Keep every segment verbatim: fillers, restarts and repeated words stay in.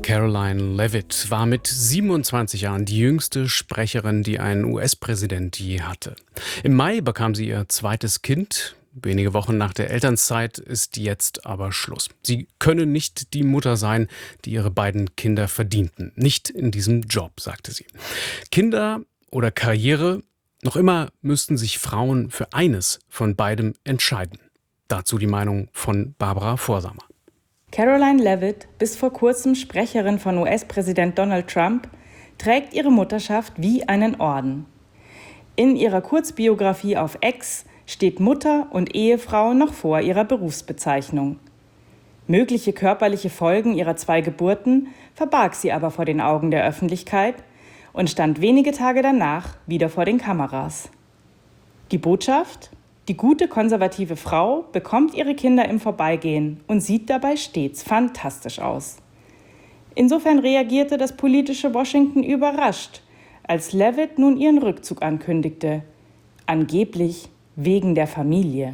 Caroline Leavitt war mit siebenundzwanzig Jahren die jüngste Sprecherin, die ein U S-Präsident je hatte. Im Mai bekam sie ihr zweites Kind. Wenige Wochen nach der Elternzeit ist jetzt aber Schluss. Sie könne nicht die Mutter sein, die ihre beiden Kinder verdienten. Nicht in diesem Job, sagte sie. Kinder oder Karriere, noch immer müssten sich Frauen für eines von beidem entscheiden. Dazu die Meinung von Barbara Vorsamer. Caroline Leavitt, bis vor kurzem Sprecherin von U S-Präsident Donald Trump, trägt ihre Mutterschaft wie einen Orden. In ihrer Kurzbiografie auf X steht Mutter und Ehefrau noch vor ihrer Berufsbezeichnung. Mögliche körperliche Folgen ihrer zwei Geburten verbarg sie aber vor den Augen der Öffentlichkeit und stand wenige Tage danach wieder vor den Kameras. Die Botschaft? Die gute konservative Frau bekommt ihre Kinder im Vorbeigehen und sieht dabei stets fantastisch aus. Insofern reagierte das politische Washington überrascht, als Leavitt nun ihren Rückzug ankündigte, angeblich wegen der Familie.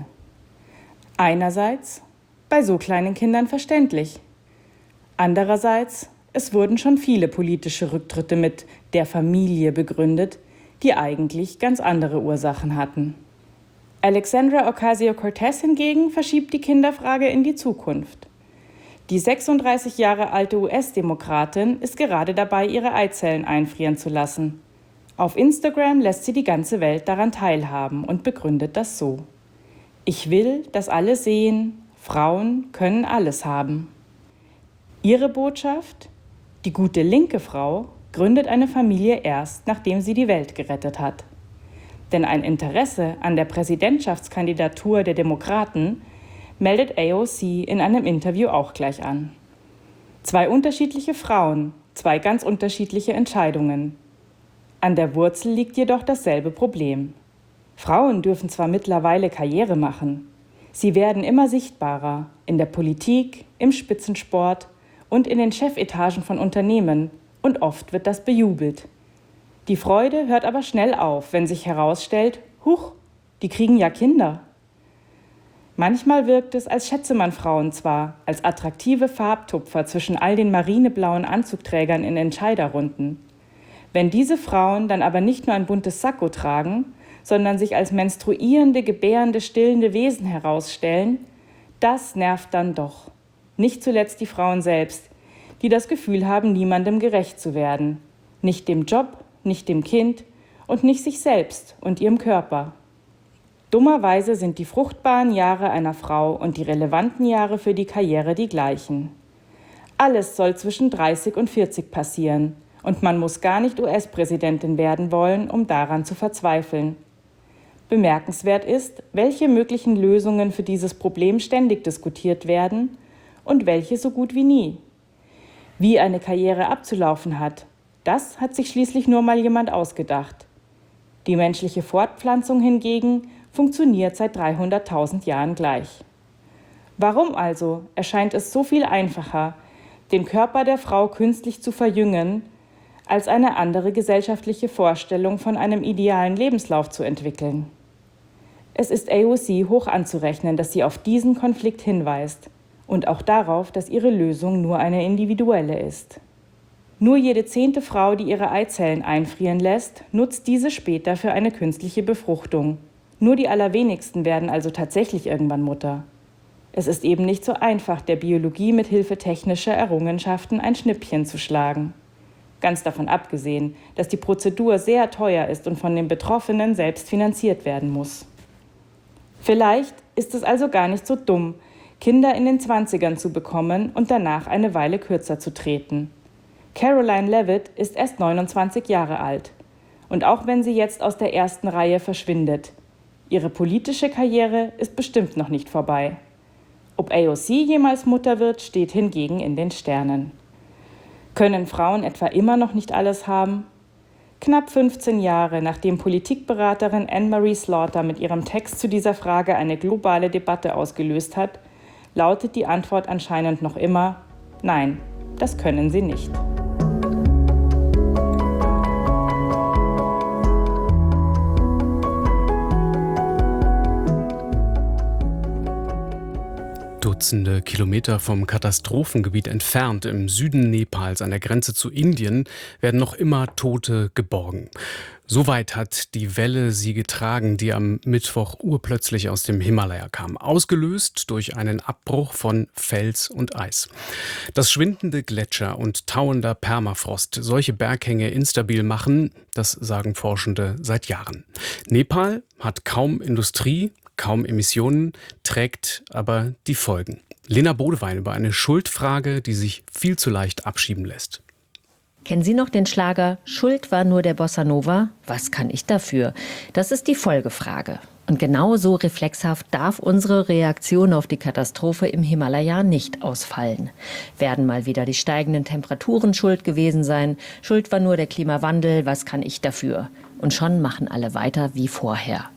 Einerseits bei so kleinen Kindern verständlich. Andererseits, es wurden schon viele politische Rücktritte mit der Familie begründet, die eigentlich ganz andere Ursachen hatten. Alexandra Ocasio-Cortez hingegen verschiebt die Kinderfrage in die Zukunft. Die sechsunddreißig Jahre alte U S-Demokratin ist gerade dabei, ihre Eizellen einfrieren zu lassen. Auf Instagram lässt sie die ganze Welt daran teilhaben und begründet das so: Ich will, dass alle sehen, Frauen können alles haben. Ihre Botschaft? Die gute linke Frau gründet eine Familie erst, nachdem sie die Welt gerettet hat. Denn ein Interesse an der Präsidentschaftskandidatur der Demokraten meldet A O C in einem Interview auch gleich an. Zwei unterschiedliche Frauen, zwei ganz unterschiedliche Entscheidungen. An der Wurzel liegt jedoch dasselbe Problem. Frauen dürfen zwar mittlerweile Karriere machen, sie werden immer sichtbarer in der Politik, im Spitzensport und in den Chefetagen von Unternehmen, und oft wird das bejubelt. Die Freude hört aber schnell auf, wenn sich herausstellt, huch, die kriegen ja Kinder. Manchmal wirkt es, als schätze man Frauen zwar als attraktive Farbtupfer zwischen all den marineblauen Anzugträgern in Entscheiderrunden. Wenn diese Frauen dann aber nicht nur ein buntes Sakko tragen, sondern sich als menstruierende, gebärende, stillende Wesen herausstellen, das nervt dann doch. Nicht zuletzt die Frauen selbst, die das Gefühl haben, niemandem gerecht zu werden. Nicht dem Job, nicht dem Kind und nicht sich selbst und ihrem Körper. Dummerweise sind die fruchtbaren Jahre einer Frau und die relevanten Jahre für die Karriere die gleichen. Alles soll zwischen dreißig und vierzig passieren und man muss gar nicht U S-Präsidentin werden wollen, um daran zu verzweifeln. Bemerkenswert ist, welche möglichen Lösungen für dieses Problem ständig diskutiert werden und welche so gut wie nie. Wie eine Karriere abzulaufen hat, das hat sich schließlich nur mal jemand ausgedacht. Die menschliche Fortpflanzung hingegen funktioniert seit dreihunderttausend Jahren gleich. Warum also erscheint es so viel einfacher, den Körper der Frau künstlich zu verjüngen, als eine andere gesellschaftliche Vorstellung von einem idealen Lebenslauf zu entwickeln? Es ist A O C hoch anzurechnen, dass sie auf diesen Konflikt hinweist und auch darauf, dass ihre Lösung nur eine individuelle ist. Nur jede zehnte Frau, die ihre Eizellen einfrieren lässt, nutzt diese später für eine künstliche Befruchtung. Nur die allerwenigsten werden also tatsächlich irgendwann Mutter. Es ist eben nicht so einfach, der Biologie mit Hilfe technischer Errungenschaften ein Schnippchen zu schlagen. Ganz davon abgesehen, dass die Prozedur sehr teuer ist und von den Betroffenen selbst finanziert werden muss. Vielleicht ist es also gar nicht so dumm, Kinder in den Zwanzigern zu bekommen und danach eine Weile kürzer zu treten. Caroline Leavitt ist erst neunundzwanzig Jahre alt. Und auch wenn sie jetzt aus der ersten Reihe verschwindet, ihre politische Karriere ist bestimmt noch nicht vorbei. Ob A O C jemals Mutter wird, steht hingegen in den Sternen. Können Frauen etwa immer noch nicht alles haben? Knapp fünfzehn Jahre nachdem Politikberaterin Anne-Marie Slaughter mit ihrem Text zu dieser Frage eine globale Debatte ausgelöst hat, lautet die Antwort anscheinend noch immer: Nein, das können sie nicht. Dutzende Kilometer vom Katastrophengebiet entfernt, im Süden Nepals an der Grenze zu Indien, werden noch immer Tote geborgen. So weit hat die Welle sie getragen, die am Mittwoch urplötzlich aus dem Himalaya kam, ausgelöst durch einen Abbruch von Fels und Eis. Dass schwindende Gletscher und tauender Permafrost solche Berghänge instabil machen, das sagen Forschende seit Jahren. Nepal hat kaum Industrie, kaum Emissionen, trägt aber die Folgen. Lena Bodewein über eine Schuldfrage, die sich viel zu leicht abschieben lässt. Kennen Sie noch den Schlager „Schuld war nur der Bossa Nova? Was kann ich dafür?" Das ist die Folgefrage. Und genau so reflexhaft darf unsere Reaktion auf die Katastrophe im Himalaya nicht ausfallen. Werden mal wieder die steigenden Temperaturen schuld gewesen sein? Schuld war nur der Klimawandel, was kann ich dafür? Und schon machen alle weiter wie vorher.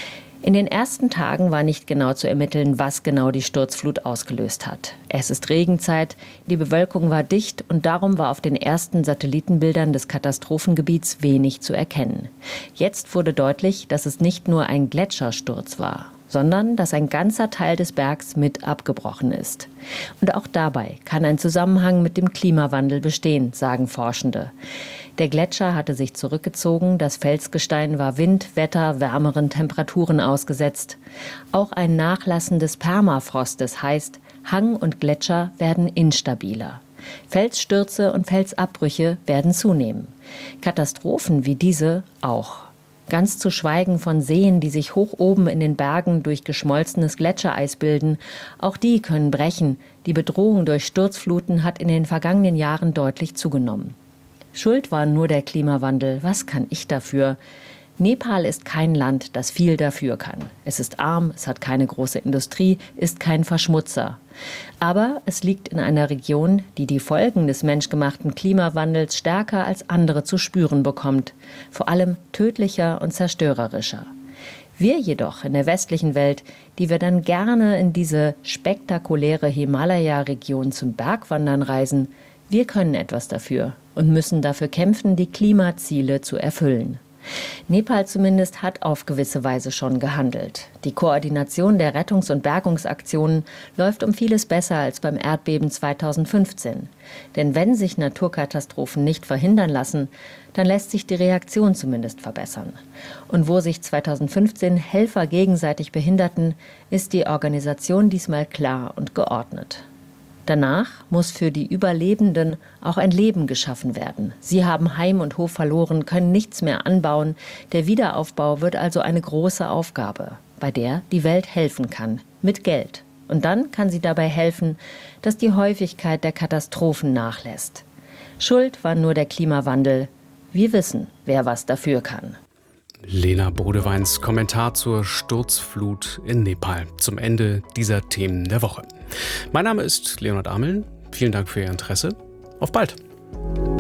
In den ersten Tagen war nicht genau zu ermitteln, was genau die Sturzflut ausgelöst hat. Es ist Regenzeit, die Bewölkung war dicht und darum war auf den ersten Satellitenbildern des Katastrophengebiets wenig zu erkennen. Jetzt wurde deutlich, dass es nicht nur ein Gletschersturz war, sondern dass ein ganzer Teil des Bergs mit abgebrochen ist. Und auch dabei kann ein Zusammenhang mit dem Klimawandel bestehen, sagen Forschende. Der Gletscher hatte sich zurückgezogen, das Felsgestein war Wind, Wetter, wärmeren Temperaturen ausgesetzt. Auch ein Nachlassen des Permafrostes heißt, Hang und Gletscher werden instabiler. Felsstürze und Felsabbrüche werden zunehmen. Katastrophen wie diese auch. Ganz zu schweigen von Seen, die sich hoch oben in den Bergen durch geschmolzenes Gletschereis bilden. Auch die können brechen. Die Bedrohung durch Sturzfluten hat in den vergangenen Jahren deutlich zugenommen. Schuld war nur der Klimawandel. Was kann ich dafür? Nepal ist kein Land, das viel dafür kann. Es ist arm, es hat keine große Industrie, ist kein Verschmutzer. Aber es liegt in einer Region, die die Folgen des menschgemachten Klimawandels stärker als andere zu spüren bekommt. Vor allem tödlicher und zerstörerischer. Wir jedoch in der westlichen Welt, die wir dann gerne in diese spektakuläre Himalaya-Region zum Bergwandern reisen, wir können etwas dafür und müssen dafür kämpfen, die Klimaziele zu erfüllen. Nepal zumindest hat auf gewisse Weise schon gehandelt. Die Koordination der Rettungs- und Bergungsaktionen läuft um vieles besser als beim Erdbeben zweitausendfünfzehn. Denn wenn sich Naturkatastrophen nicht verhindern lassen, dann lässt sich die Reaktion zumindest verbessern. Und wo sich zweitausendfünfzehn Helfer gegenseitig behinderten, ist die Organisation diesmal klar und geordnet. Danach muss für die Überlebenden auch ein Leben geschaffen werden. Sie haben Heim und Hof verloren, können nichts mehr anbauen. Der Wiederaufbau wird also eine große Aufgabe, bei der die Welt helfen kann, mit Geld. Und dann kann sie dabei helfen, dass die Häufigkeit der Katastrophen nachlässt. Schuld war nur der Klimawandel. Wir wissen, wer was dafür kann. Lena Bodeweins Kommentar zur Sturzflut in Nepal zum Ende dieser Themen der Woche. Mein Name ist Leonhard Ameln. Vielen Dank für Ihr Interesse. Auf bald!